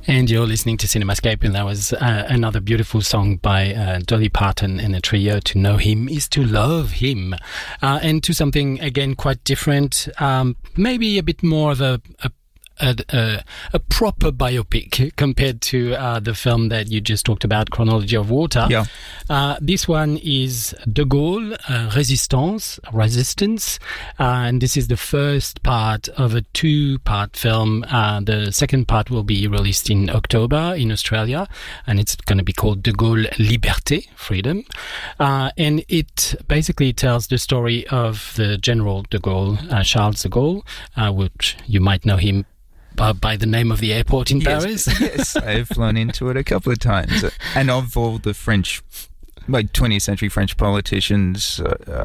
And you're listening to Cinemascape, and that was another beautiful song by Dolly Parton and a trio. To know him is to love him. And to something, again, quite different, maybe a bit more of a proper biopic compared to the film that you just talked about, Chronology of Water. Yeah. This one is De Gaulle, Resistance, and this is the first part of a two-part film. The second part will be released in October in Australia, and it's going to be called De Gaulle Liberté, Freedom. And it basically tells the story of the General de Gaulle, Charles de Gaulle, which you might know him by the name of the airport in Paris. Yes, I've flown into it a couple of times. And of all the French, 20th century French politicians,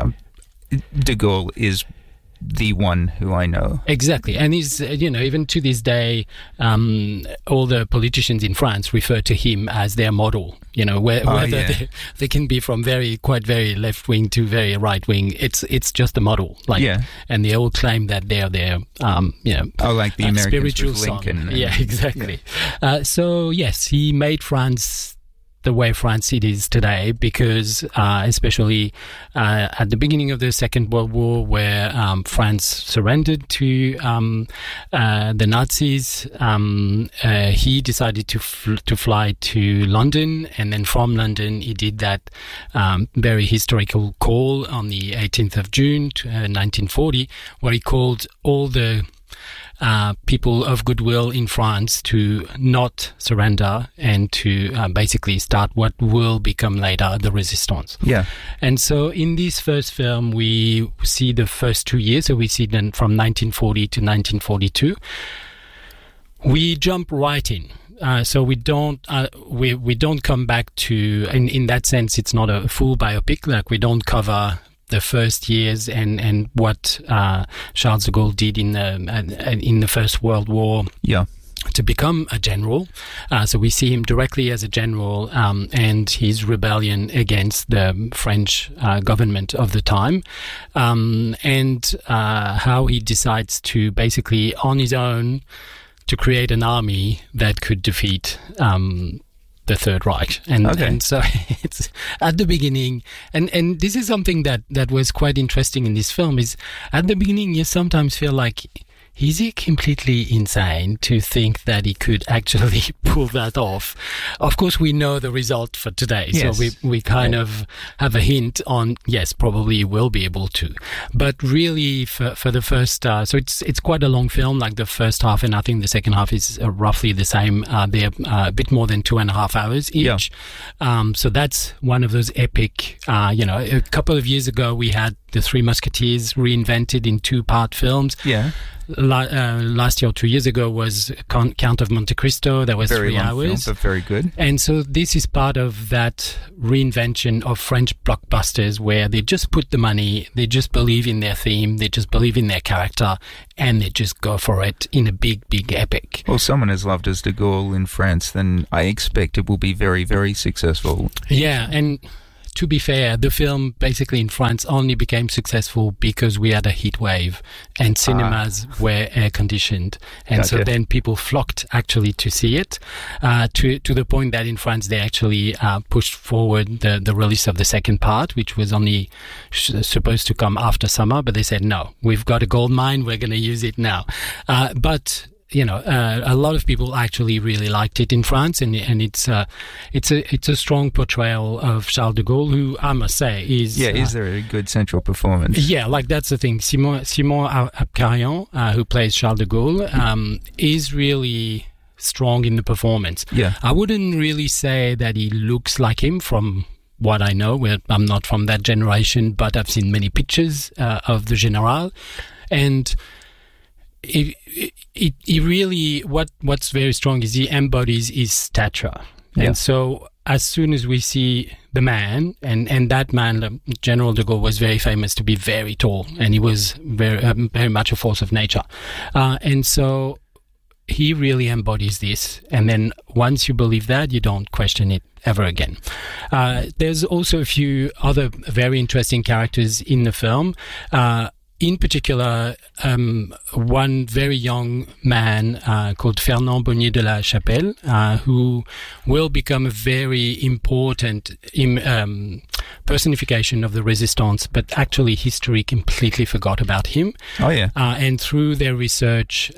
de Gaulle is the one who I know. Exactly. And he's, even to this day, all the politicians in France refer to him as their model. Whether they can be from quite very left wing to very right wing, it's just a model. And they all claim that they're their, like the Americans spiritual with Lincoln. Yeah, exactly. Yeah. So yes, he made France the way France it is today, because especially at the beginning of the Second World War, where France surrendered to the Nazis, he decided to fly to London, and then from London he did that very historical call on the 18th of June 1940, where he called all the people of goodwill in France to not surrender and to basically start what will become later the Resistance. Yeah. And so in this first film, we see the first 2 years. So we see them from 1940 to 1942. We jump right in. So we don't come back to, in that sense, it's not a full biopic. Like, we don't cover the first years and what Charles de Gaulle did in the First World War. Yeah. To become a general. So we see him directly as a general, and his rebellion against the French government of the time, and how he decides to basically, on his own, to create an army that could defeat the Third Reich. And so it's at the beginning, and this is something that was quite interesting in this film, is at the beginning you sometimes feel like, is he completely insane to think that he could actually pull that off? Of course, we know the result for today. Yes. So we kind of have a hint on, yes, probably he will be able to. But really, for the first... so it's quite a long film, like the first half, and I think the second half is roughly the same. They're a bit more than 2.5 hours each. Yeah. So that's one of those epic... a couple of years ago, we had The Three Musketeers reinvented in 2-part films. Yeah. Last year or 2 years ago was Count of Monte Cristo. That was very 3 hours. Film, but very good. And so this is part of that reinvention of French blockbusters, where they just put the money, they just believe in their theme, they just believe in their character, and they just go for it in a big, big epic. Well, someone as loved as de Gaulle in France, then I expect it will be very, very successful. Yeah, and... to be fair, the film basically in France only became successful because we had a heat wave and cinemas were air conditioned. And so then people flocked actually to see it, to the point that in France they actually pushed forward the release of the second part, which was only supposed to come after summer. But they said, no, we've got a gold mine, we're going to use it now. But a lot of people actually really liked it in France, and it's a strong portrayal of Charles de Gaulle, who I must say is... Yeah, is there a good central performance? Yeah, like that's the thing. Simon Abkarian, who plays Charles de Gaulle, is really strong in the performance. Yeah. I wouldn't really say that he looks like him from what I know. I'm not from that generation, but I've seen many pictures of the General, and... He really, what's very strong is he embodies his stature. Yeah. And so as soon as we see the man, and that man, General de Gaulle, was very famous to be very tall, and he was very much a force of nature. And so he really embodies this. And then once you believe that, you don't question it ever again. There's also a few other very interesting characters in the film. in particular, one very young man called Fernand Bonnier de la Chapelle, who will become a very important personification of the resistance, but actually history completely forgot about him. Oh, yeah. And through their research,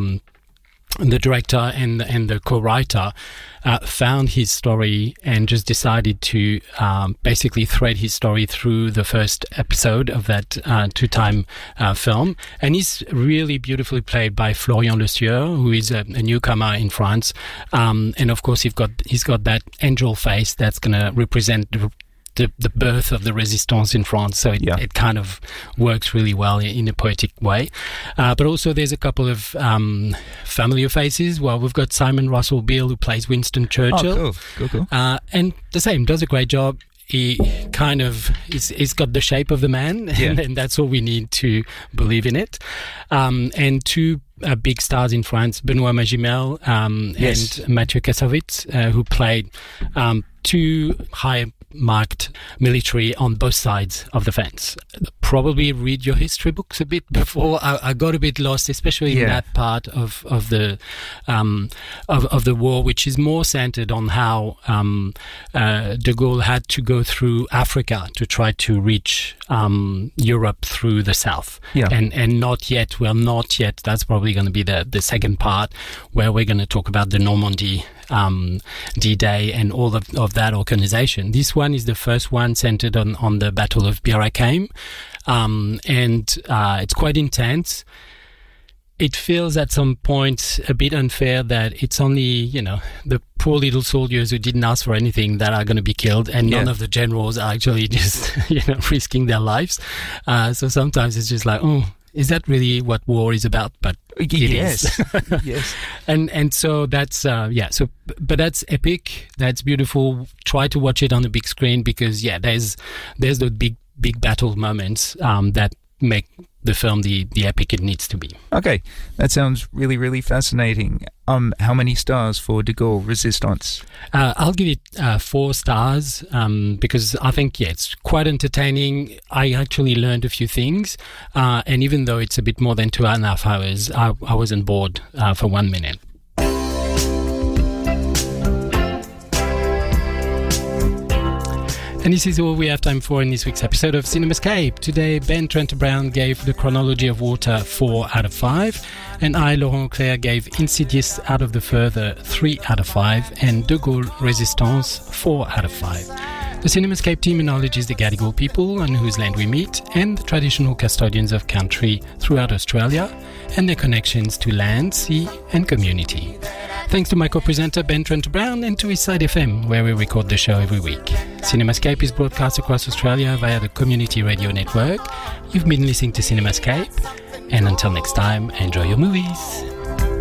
the director and the co-writer found his story and just decided to basically thread his story through the first episode of that two-time film. And he's really beautifully played by Florian Lesieur, who is a newcomer in France. And of course, he's got that angel face that's going to represent the birth of the resistance in France, so it kind of works really well in a poetic way. But also there's a couple of familiar faces. Well, we've got Simon Russell Beale, who plays Winston Churchill. Oh, cool. And the same, does a great job. He kind of he's got the shape of the man, and that's all we need to believe in it. And two big stars in France, Benoît Magimel and Mathieu Kassovitz, who played two high-marked military on both sides of the fence. Probably read your history books a bit before. I got a bit lost, especially in that part of the war, which is more centered on how de Gaulle had to go through Africa to try to reach Europe through the south. And not yet. That's probably going to be the second part, where we're going to talk about the Normandy D-Day and all of that organization. This one is the first one centered on the Battle of Bir Hakeim, and it's quite intense. It feels at some point a bit unfair that it's only, the poor little soldiers who didn't ask for anything that are going to be killed, and none of the generals are actually just, risking their lives. So sometimes it's just like, is that really what war is about? But it is. Yes. And so that's but that's epic. That's beautiful. Try to watch it on the big screen, because there's the big battle moments that make the film the epic it needs to be. Okay, that sounds really, really fascinating. How many stars for De Gaulle Resistance? I'll give it 4 stars because I think it's quite entertaining. I actually learned a few things, and even though it's a bit more than 2.5 hours, I wasn't bored for 1 minute. And this is all we have time for in this week's episode of CinemaScape. Today, Ben Trent Brown gave The Chronology of Water 4 out of 5, and I, Laurent Clair, gave Insidious Out of the Further 3 out of 5, and De Gaulle Resistance 4 out of 5. The CinemaScape team acknowledges the Gadigal people on whose land we meet, and the traditional custodians of country throughout Australia, and their connections to land, sea, and community. Thanks to my co-presenter Ben Trent Brown, and to Eastside FM, where we record the show every week. CinemaScape is broadcast across Australia via the Community Radio Network. You've been listening to CinemaScape, and until next time, enjoy your movies.